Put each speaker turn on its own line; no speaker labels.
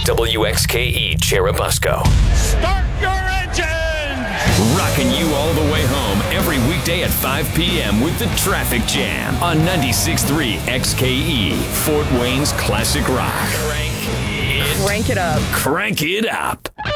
WXKE Cherubusco.
Start your engine!
Rocking you all the way home every weekday at 5 p.m. with the Traffic Jam on 96.3 XKE, Fort Wayne's classic rock.
Crank it up.
Crank it up.